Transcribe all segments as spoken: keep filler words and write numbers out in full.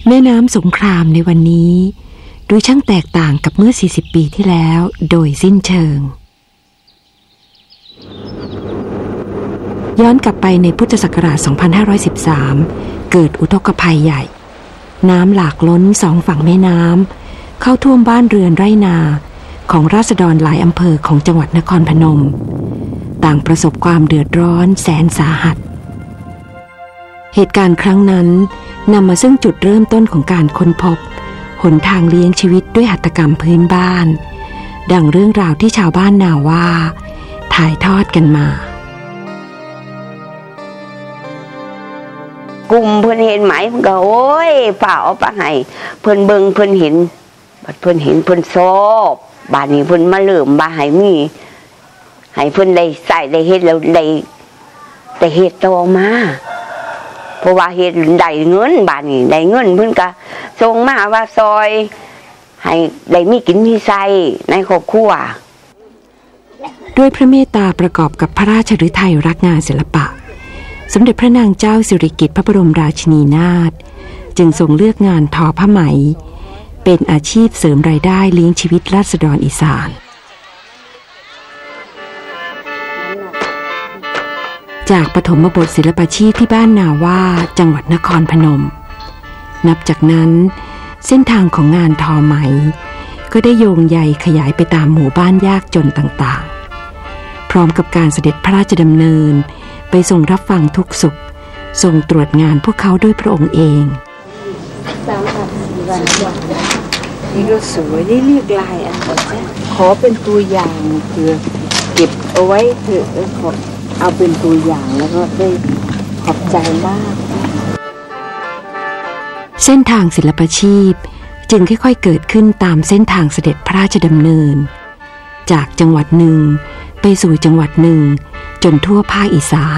แม่น้ำสงครามในวันนี้ดูช่างแตกต่างกับเมื่อสี่สิบปีที่แล้วโดยสิ้นเชิงย้อนกลับไปในพุทธศักราช สองพันห้าร้อยสิบสาม เกิดอุทกภัยใหญ่น้ำหลากล้นสองฝั่งแม่น้ำเข้าท่วมบ้านเรือนไร่นาของราษฎรหลายอำเภอของจังหวัดนครพนมต่างประสบความเดือดร้อนแสนสาหัสเหตุการณ์ครั้งนั้นนำมาซึ่งจุดเริ่มต้นของการค้นพบหนทางเลี้ยงชีวิตด้วยหัตถกรรมพื้นบ้านดังเรื่องราวที่ชาวบ้านนาว่าถ่ายทอดกันมากลุ่มเพิ่นเห็นไหมเพิ่นก็โอ้ยฝ่าเอาไปให้เพิ่นเบิ่งเพิ่นเห็นบัดเพิ่นเห็นเพิ่นชอบบ้านนี้เพิ่นมาเริ่มบ่ให้มีให้เพิ่นได้ใส่ได้เฮ็ดแล้วได้ได้เฮ็ดต่อมาเพราะว่าเฮ็ดได้เงินบ้านนี้ได้เงินเพิ่นก็ส่งมาว่าซอยให้ได้มีกินมีใช้ในครอบครัวด้วยพระเมตตาประกอบกับพระราชฤทัยรักงานศิลปะสมเด็จพระนางเจ้าสิริกิติ์พระบรมราชินีนาถจึงทรงเลือกงานทอผ้าไหมเป็นอาชีพเสริมรายได้เลี้ยงชีวิตราษฎรอีสานจากปฐมบทศิลปาชีพที่บ้านนาว่าจังหวัดนครพนมนับจากนั้นเส้นทางของงานทอไหมก็ได้โยงใยขยายไปตามหมู่บ้านยากจนต่างๆพร้อมกับการเสด็จพระราชดำเนินไปทรงรับฟังทุกสุขทรงตรวจงานพวกเขาด้วยพระองค์เองนี่ก็สวยได้เรียกลายอันนี้ขอเป็นตัวอย่างคือเก็บเอาไว้เถอะขอเอาเป็นตัวอย่างแล้วก็ได้ขอบใจมากเส้นทางศิลปาชีพจึงค่อยๆเกิดขึ้นตามเส้นทางเสด็จพระราชดำเนินจากจังหวัดหนึ่งไปสู่จังหวัดหนึ่งจนทั่วภาคอีสาน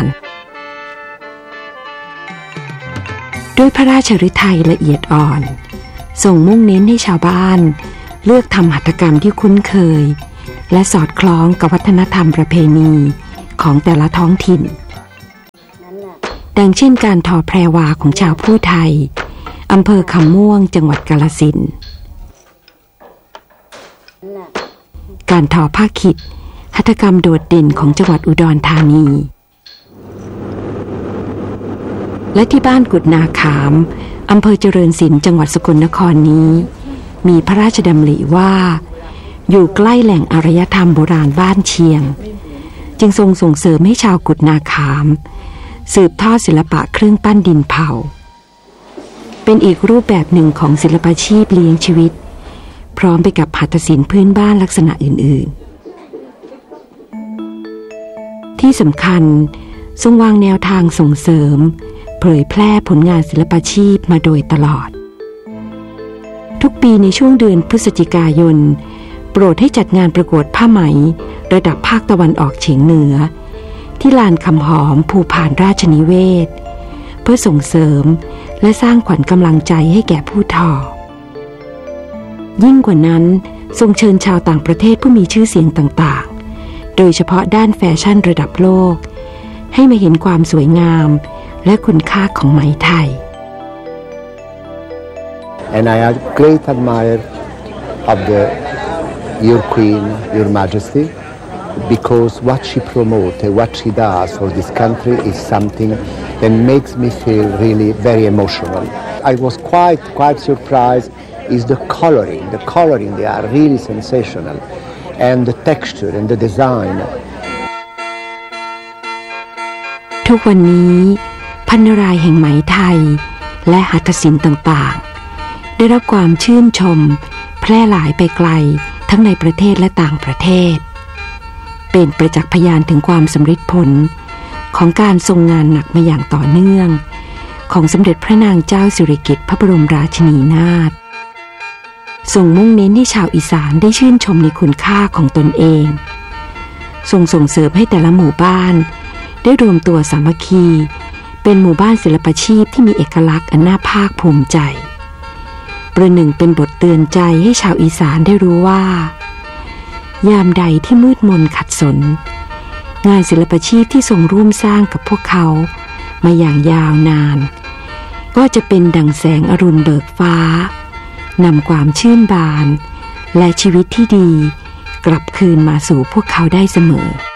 ด้วยพระราชฤทัยละเอียดอ่อนทรงมุ่งเน้นให้ชาวบ้านเลือกทำหัตถกรรมที่คุ้นเคยและสอดคล้องกับวัฒนธรรมประเพณีของแต่ละท้องถิ่นดังเช่นการทอแพรวาของชาวผู้ไทยอำเภอคำม่วงจังหวัดกาฬสินธุ์การทอผ้าขิดหัตถกรรมโดดเด่นของจังหวัดอุดรธานีและที่บ้านกุดนาขามอำเภอเจริญศิลป์จังหวัดสกลนครนี้มีพระราชดำริว่าอยู่ใกล้แหล่งอารยธรรมโบราณบ้านเชียงจึงทรงส่งเสริมให้ชาวกุดนาขามสืบทอดศิลปะเครื่องปั้นดินเผาเป็นอีกรูปแบบหนึ่งของศิลปาชีพเลี้ยงชีวิตพร้อมไปกับหัตถศิลป์พื้นบ้านลักษณะอื่นๆที่สำคัญทรงวางแนวทางส่งเสริมเผยแพร่ผลงานศิลปาชีพมาโดยตลอดทุกปีในช่วงเดือนพฤศจิกายนโปรดให้จัดงานประกวดผ้าไหมระดับภาคตะวันออกเฉียงเหนือที่ลานคำหอมภูพานราชนิเวศเพื่อส่งเสริมและสร้างขวัญกำลังใจให้แก่ผู้ทอยิ่งกว่านั้นทรงเชิญชาวต่างประเทศผู้มีชื่อเสียงต่างๆโดยเฉพาะด้านแฟชั่นระดับโลกให้มาเห็นความสวยงามและคุณค่าของไหมไทย And I am great admirer of the your Queen, Your Majesty, because what she promotes and what she does for this country is something that makes me feel really very emotional. I was quite quite surprised is the coloring. The coloring, they are really sensational, and the texture and the design. ทุกวันนี้พันนารายแห่งไหมไทยและหัตถศิลป์ต่างๆได้รับความชื่นชมแพร่หลายไปไกลทั้งในประเทศและต่างประเทศเป็นประจักษ์พยานถึงความสำเร็จผลของการทรงงานหนักมาอย่างต่อเนื่องของสมเด็จพระนางเจ้าสิริกิติ์พระบรมราชินีนาถทรงมุ่งเน้นให้ชาวอีสานได้ชื่นชมในคุณค่าของตนเองทรงส่งเสริมให้แต่ละหมู่บ้านได้รวมตัวสามัคคีเป็นหมู่บ้านศิลปาชีพที่มีเอกลักษณ์อันน่าภาคภูมิใจประหนึ่งเป็นบทเตือนใจให้ชาวอีสานได้รู้ว่ายามใดที่มืดมนขัดสนงานศิลปาชีพที่ทรงร่วมสร้างกับพวกเขามาอย่างยาวนานก็จะเป็นดังแสงอรุณเบิกฟ้านำความชื่นบานและชีวิตที่ดีกลับคืนมาสู่พวกเขาได้เสมอ